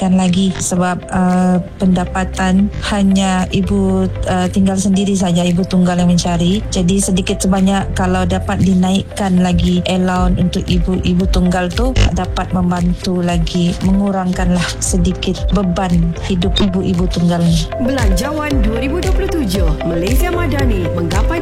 dinaikkan lagi sebab pendapatan hanya ibu tinggal sendiri saja, ibu tunggal yang mencari. Jadi sedikit sebanyak kalau dapat dinaikkan lagi allowance untuk ibu tunggal tu, dapat membantu lagi, mengurangkanlah sedikit beban hidup ibu-ibu tunggal ni. Belanjawan 2027 Malaysia Madani menggapai